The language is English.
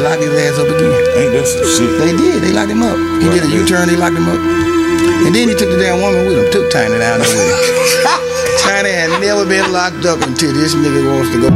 locked his ass up again. Ain't that some shit? They did. They locked him up. He did a U-turn. They locked him up. And then he took the damn woman with him. Took Tiny down there with him. Tiny had never been locked up until this nigga wants to go.